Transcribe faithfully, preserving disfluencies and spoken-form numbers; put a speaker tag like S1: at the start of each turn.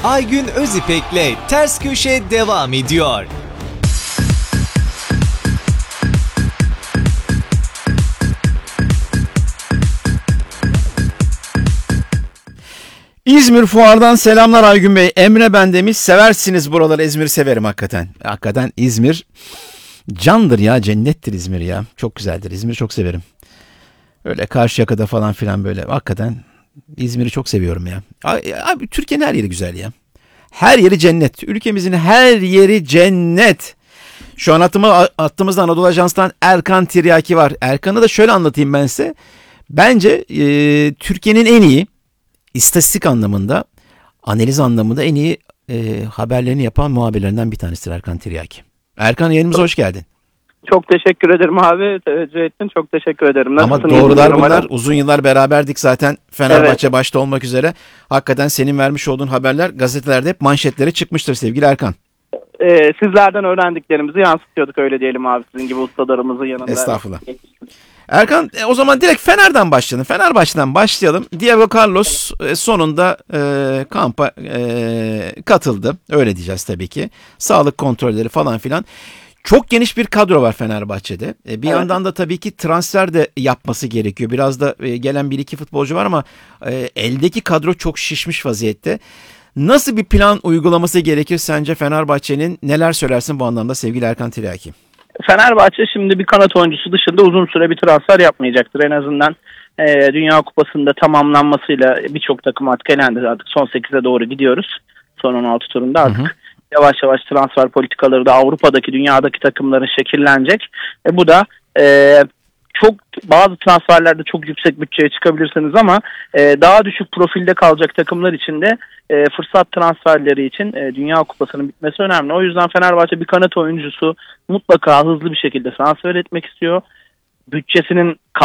S1: Aygün Özipek'le Ters Köşe devam ediyor.
S2: İzmir Fuar'dan selamlar Aygün Bey. Emre ben demiş. Seversiniz buraları. İzmir'i severim hakikaten. Hakikaten İzmir candır ya. Cennettir İzmir ya. Çok güzeldir. İzmir'i çok severim. Öyle Karşıyaka'da falan filan böyle. Hakikaten İzmir'i çok seviyorum ya. Abi Türkiye'nin her yeri güzel ya. Her yeri cennet. Ülkemizin her yeri cennet. Şu an attıma, attığımızda Anadolu Ajans'tan Erkan Tiryaki var. Erkan'ı da şöyle anlatayım ben size. Bence e, Türkiye'nin en iyi İstatistik anlamında, analiz anlamında en iyi e, haberlerini yapan muhabirlerinden bir tanesidir Erkan Tiryaki. Erkan yayınımıza hoş geldin.
S3: Çok teşekkür ederim abi. Teveccüh ettin. Çok teşekkür ederim.
S2: Nasılsın? Ama doğrular bunlar. Uzun yıllar beraberdik zaten. Fenerbahçe evet. Başta olmak üzere. Hakikaten senin vermiş olduğun haberler gazetelerde hep manşetlere çıkmıştır sevgili Erkan.
S3: Ee, sizlerden öğrendiklerimizi yansıtıyorduk öyle diyelim abi. Sizin gibi ustalarımızın yanında.
S2: Estağfurullah. Erkan o zaman direkt Fener'den başlayalım. Fenerbahçe'den başlayalım. Diego Carlos sonunda e, kampa e, katıldı. Öyle diyeceğiz tabii ki. Sağlık kontrolleri falan filan. Çok geniş bir kadro var Fenerbahçe'de. E, bir evet. yandan da tabii ki transfer de yapması gerekiyor. Biraz da e, gelen bir iki futbolcu var ama e, eldeki kadro çok şişmiş vaziyette. Nasıl bir plan uygulaması gerekir sence Fenerbahçe'nin? Neler söylersin bu anlamda sevgili Erkan Tiryaki?
S3: Fenerbahçe şimdi bir kanat oyuncusu dışında uzun süre bir transfer yapmayacaktır. En azından e, Dünya Kupası'nda tamamlanmasıyla birçok takım artık elendi. Artık son sekize doğru gidiyoruz. Son on altı turunda artık hı hı. yavaş yavaş transfer politikaları da Avrupa'daki, dünyadaki takımların şekillenecek. E, bu da e, çok bazı transferlerde çok yüksek bütçeye çıkabilirsiniz ama e, daha düşük profilde kalacak takımlar için de e, fırsat transferleri için e, Dünya Kupası'nın bitmesi önemli. O yüzden Fenerbahçe bir kanat oyuncusu mutlaka hızlı bir şekilde transfer etmek istiyor. Bütçesinin